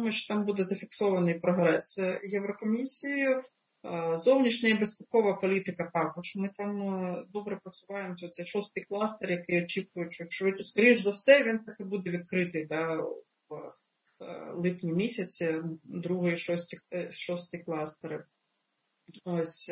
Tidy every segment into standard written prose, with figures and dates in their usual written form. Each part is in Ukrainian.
думаю, що там буде зафіксований прогрес Єврокомісією. Зовнішня і безпекова політика також. Ми там добре просуваємося. Це 6-й кластер, який очікують, що скоріш за все він таки буде відкритий в липні місяці, 2-й, 6-й кластери. Ось.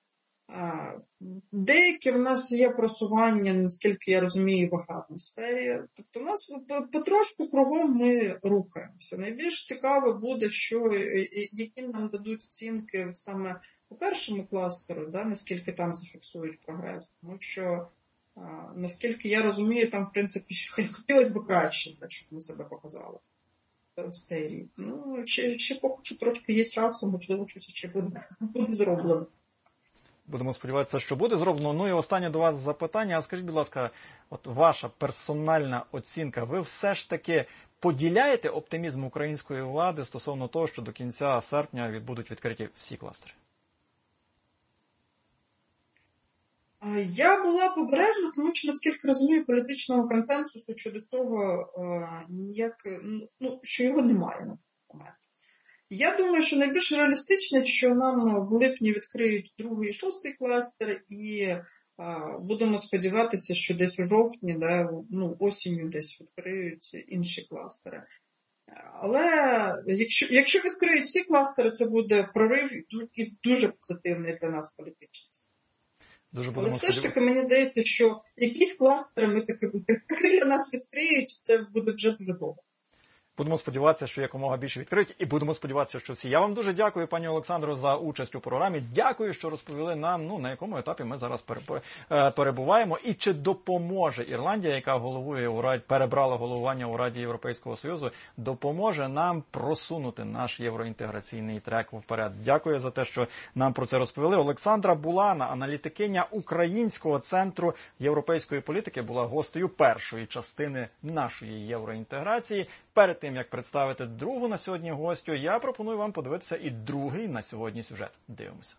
Деякі в нас є просування, наскільки я розумію, в аграрній сфері. Тобто у нас потрошку кругом ми рухаємося. Найбільш цікаво буде, які нам дадуть оцінки саме по першому кластеру, наскільки там зафіксують прогрес. Тому що, наскільки я розумію, там, в принципі, хотілося б краще, щоб ми себе показали в цей рік. Ще поки що трошки є часу, можливо, щось ще буде зроблено. Будемо сподіватися, що буде зроблено. І останнє до вас запитання. А скажіть, будь ласка, от ваша персональна оцінка, ви все ж таки поділяєте оптимізм української влади стосовно того, що до кінця серпня будуть відкриті всі кластери? Я була побережна, тому що, наскільки розумію, політичного консенсусу щодо цього що його немає на момент. Я думаю, що найбільш реалістично, що нам в липні відкриють 2-й і 6-й кластер, і будемо сподіватися, що десь у жовтні, осінню десь відкриють інші кластери. Але якщо відкриють всі кластери, це буде прорив і дуже позитивний для нас політичний. Але все ж таки, мені здається, що якісь кластери ми таки для нас відкриють, це буде вже дуже довго. Будемо сподіватися, що якомога більше відкриють, і будемо сподіватися, що всі. Я вам дуже дякую, пані Олександро, за участь у програмі. Дякую, що розповіли нам, на якому етапі ми зараз перебуваємо, і чи допоможе Ірландія, яка перебрала головування у Раді Європейського Союзу, допоможе нам просунути наш євроінтеграційний трек вперед. Дякую за те, що нам про це розповіли. Олександра Булана, аналітикиня Українського центру європейської політики, була гостею першої частини нашої євроінтеграції. Перед тим, як представити другу на сьогодні гостю, я пропоную вам подивитися і другий на сьогодні сюжет. Дивимося.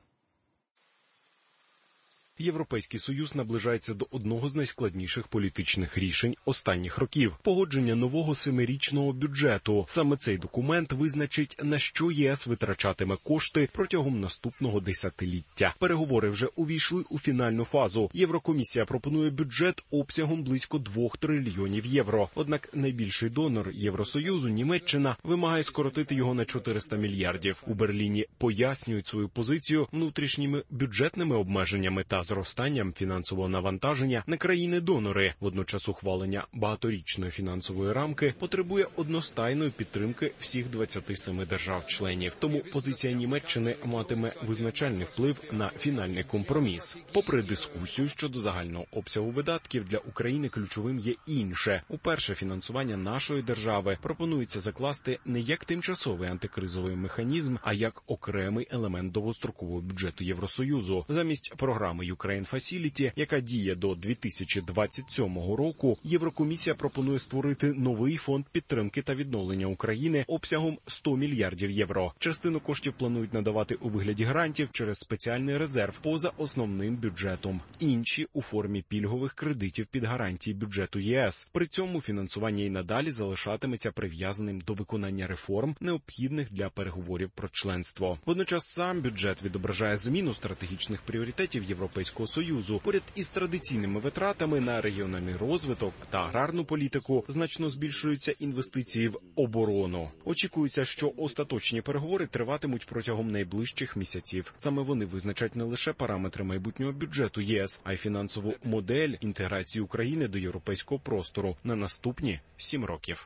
Європейський Союз наближається до одного з найскладніших політичних рішень останніх років – погодження нового 7-річного бюджету. Саме цей документ визначить, на що єС витрачатиме кошти протягом наступного десятиліття. Переговори вже увійшли у фінальну фазу. Єврокомісія пропонує бюджет обсягом близько 2 трильйонів євро. Однак найбільший донор Євросоюзу, Німеччина, вимагає скоротити його на 400 мільярдів. У Берліні пояснюють свою позицію внутрішніми бюджетними обмеженнями та зростанням фінансового навантаження на країни-донори. Водночас ухвалення багаторічної фінансової рамки потребує одностайної підтримки всіх 27 держав-членів. Тому позиція Німеччини матиме визначальний вплив на фінальний компроміс. Попри дискусію щодо загального обсягу видатків, для України ключовим є інше. Уперше фінансування нашої держави пропонується закласти не як тимчасовий антикризовий механізм, а як окремий елемент довгострокового бюджету Євросоюзу. Замість програми Ukraine Facility, яка діє до 2027 року, Єврокомісія пропонує створити новий фонд підтримки та відновлення України обсягом 100 мільярдів євро. Частину коштів планують надавати у вигляді грантів через спеціальний резерв поза основним бюджетом. Інші – у формі пільгових кредитів під гарантії бюджету ЄС. При цьому фінансування і надалі залишатиметься прив'язаним до виконання реформ, необхідних для переговорів про членство. Водночас сам бюджет відображає зміну стратегічних пріоритетів Європейського Союзу. Поряд із традиційними витратами на регіональний розвиток та аграрну політику значно збільшуються інвестиції в оборону. Очікується, що остаточні переговори триватимуть протягом найближчих місяців. Саме вони визначать не лише параметри майбутнього бюджету ЄС, а й фінансову модель інтеграції України до європейського простору на наступні 7 років.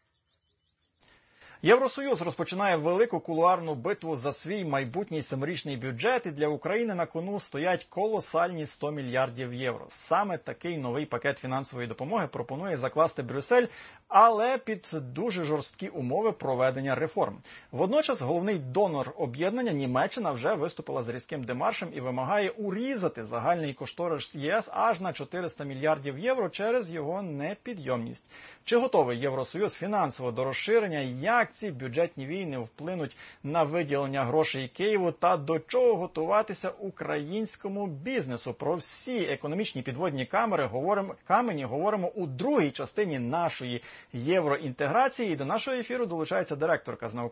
Євросоюз розпочинає велику кулуарну битву за свій майбутній 7-річний бюджет, і для України на кону стоять колосальні 100 мільярдів євро. Саме такий новий пакет фінансової допомоги пропонує закласти Брюссель, але під дуже жорсткі умови проведення реформ. Водночас головний донор об'єднання Німеччина вже виступила з різким демаршем і вимагає урізати загальний кошторис ЄС аж на 400 мільярдів євро через його непідйомність. Чи готовий Євросоюз фінансово до розширення, як ці бюджетні війни вплинуть на виділення грошей Києву та до чого готуватися українському бізнесу? Про всі економічні підводні камені говоримо у другій частині нашої євроінтеграції. І до нашого ефіру долучається директорка з наукової